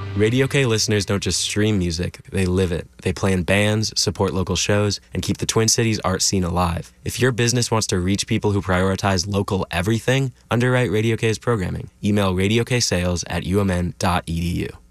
Radio K listeners don't just stream music, they live it. They play in bands, support local shows, and keep the Twin Cities art scene alive. If your business wants to reach people who prioritize local everything, underwrite Radio K's programming. Email radioksales@umn.edu.